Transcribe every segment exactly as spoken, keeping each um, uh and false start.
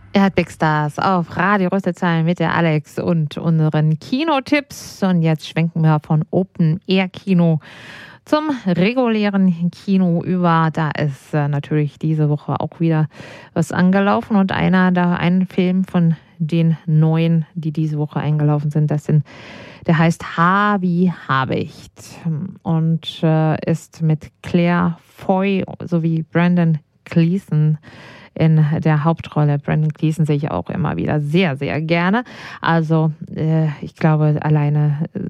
Er hat Big Stars auf Radio Rüsselsheim mit der Alex und unseren Kinotipps. Und jetzt schwenken wir von Open-Air-Kino zum regulären Kino über. Da ist äh, natürlich diese Woche auch wieder was angelaufen. Und einer da, ein Film von den neuen, die diese Woche eingelaufen sind, das sind, der heißt H wie Habicht und äh, ist mit Claire Foy sowie Brendan Gleeson in der Hauptrolle. Brendan Gleeson sehe ich auch immer wieder sehr, sehr gerne. Also äh, ich glaube, alleine äh,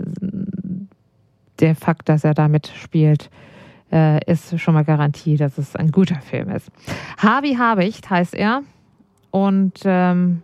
der Fakt, dass er da mitspielt, äh, ist schon mal Garantie, dass es ein guter Film ist. H wie Habicht heißt er und ähm,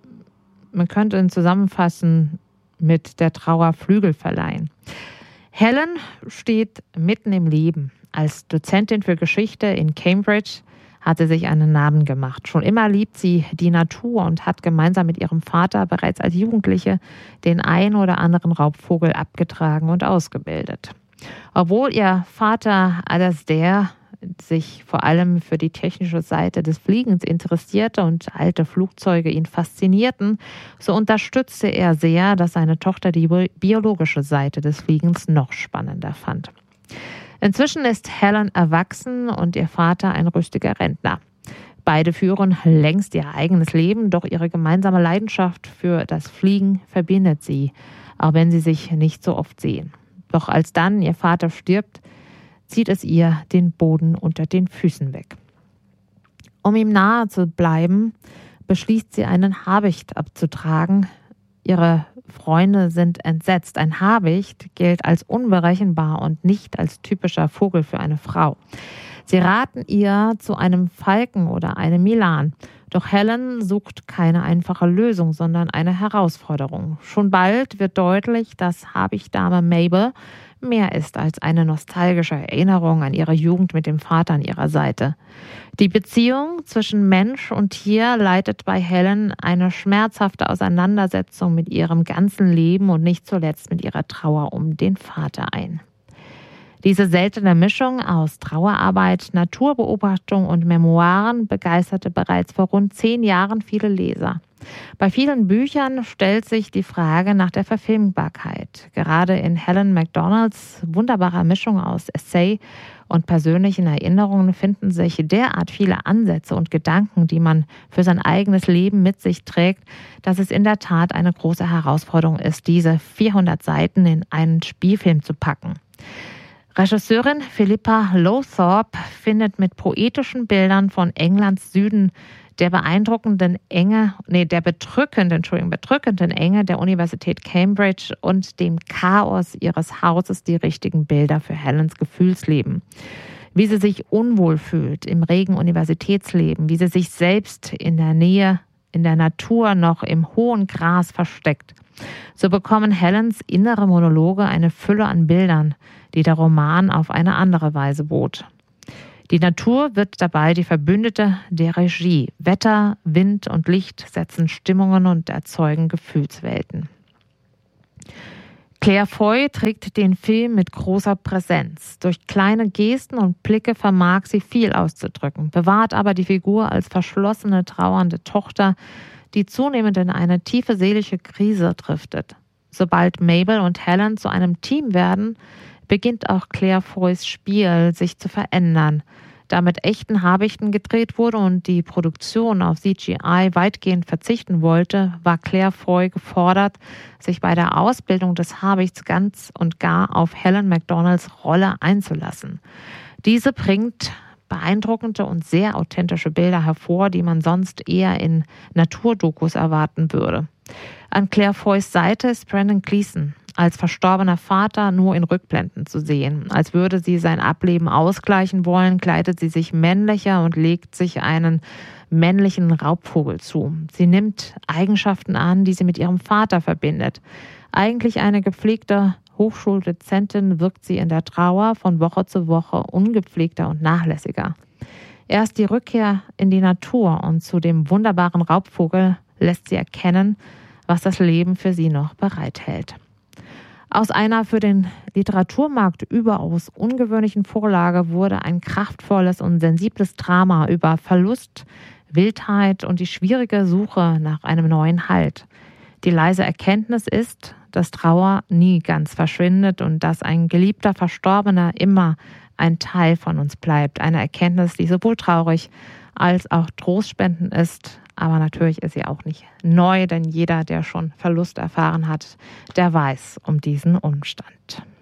man könnte ihn zusammenfassen mit der Trauer Flügel verleihen. Helen steht mitten im Leben. Als Dozentin für Geschichte in Cambridge hat sie sich einen Namen gemacht. Schon immer liebt sie die Natur und hat gemeinsam mit ihrem Vater bereits als Jugendliche den ein oder anderen Raubvogel abgetragen und ausgebildet. Obwohl ihr Vater Alasdair sich vor allem für die technische Seite des Fliegens interessierte und alte Flugzeuge ihn faszinierten, so unterstützte er sehr, dass seine Tochter die biologische Seite des Fliegens noch spannender fand. Inzwischen ist Helen erwachsen und ihr Vater ein rüstiger Rentner. Beide führen längst ihr eigenes Leben, doch ihre gemeinsame Leidenschaft für das Fliegen verbindet sie, auch wenn sie sich nicht so oft sehen. Doch als dann ihr Vater stirbt, zieht es ihr den Boden unter den Füßen weg. Um ihm nahe zu bleiben, beschließt sie, einen Habicht abzutragen. Ihre Freunde sind entsetzt. Ein Habicht gilt als unberechenbar und nicht als typischer Vogel für eine Frau. Sie raten ihr zu einem Falken oder einem Milan. Doch Helen sucht keine einfache Lösung, sondern eine Herausforderung. Schon bald wird deutlich, dass Habichtsdame Mabel mehr ist als eine nostalgische Erinnerung an ihre Jugend mit dem Vater an ihrer Seite. Die Beziehung zwischen Mensch und Tier leitet bei Helen eine schmerzhafte Auseinandersetzung mit ihrem ganzen Leben und nicht zuletzt mit ihrer Trauer um den Vater ein. Diese seltene Mischung aus Trauerarbeit, Naturbeobachtung und Memoiren begeisterte bereits vor rund zehn Jahren viele Leser. Bei vielen Büchern stellt sich die Frage nach der Verfilmbarkeit. Gerade in Helen Macdonalds wunderbarer Mischung aus Essay und persönlichen Erinnerungen finden sich derart viele Ansätze und Gedanken, die man für sein eigenes Leben mit sich trägt, dass es in der Tat eine große Herausforderung ist, diese vierhundert Seiten in einen Spielfilm zu packen. Regisseurin Philippa Lowthorpe findet mit poetischen Bildern von Englands Süden, der beeindruckenden Enge, nee, der bedrückenden, Entschuldigung, bedrückenden Enge der Universität Cambridge und dem Chaos ihres Hauses die richtigen Bilder für Helens Gefühlsleben. Wie sie sich unwohl fühlt im regen Universitätsleben, wie sie sich selbst in der Nähe, in der Natur noch im hohen Gras versteckt. So bekommen Helens innere Monologe eine Fülle an Bildern, die der Roman auf eine andere Weise bot. Die Natur wird dabei die Verbündete der Regie. Wetter, Wind und Licht setzen Stimmungen und erzeugen Gefühlswelten. Claire Foy trägt den Film mit großer Präsenz. Durch kleine Gesten und Blicke vermag sie viel auszudrücken, bewahrt aber die Figur als verschlossene, trauernde Tochter, die zunehmend in eine tiefe seelische Krise driftet. Sobald Mabel und Helen zu einem Team werden, beginnt auch Claire Foys Spiel sich zu verändern. Da mit echten Habichten gedreht wurde und die Produktion auf C G I weitgehend verzichten wollte, war Claire Foy gefordert, sich bei der Ausbildung des Habichts ganz und gar auf Helen Macdonalds Rolle einzulassen. Diese bringt beeindruckende und sehr authentische Bilder hervor, die man sonst eher in Naturdokus erwarten würde. An Claire Foys Seite ist Brendan Gleeson, als verstorbener Vater nur in Rückblenden zu sehen. Als würde sie sein Ableben ausgleichen wollen, kleidet sie sich männlicher und legt sich einen männlichen Raubvogel zu. Sie nimmt Eigenschaften an, die sie mit ihrem Vater verbindet. Eigentlich eine gepflegte Hochschuldozentin wirkt sie in der Trauer von Woche zu Woche ungepflegter und nachlässiger. Erst die Rückkehr in die Natur und zu dem wunderbaren Raubvogel lässt sie erkennen, was das Leben für sie noch bereithält. Aus einer für den Literaturmarkt überaus ungewöhnlichen Vorlage wurde ein kraftvolles und sensibles Drama über Verlust, Wildheit und die schwierige Suche nach einem neuen Halt. Die leise Erkenntnis ist, dass Trauer nie ganz verschwindet und dass ein geliebter Verstorbener immer ein Teil von uns bleibt. Eine Erkenntnis, die sowohl traurig als auch trostspendend ist. Aber natürlich ist sie auch nicht neu, denn jeder, der schon Verlust erfahren hat, der weiß um diesen Umstand.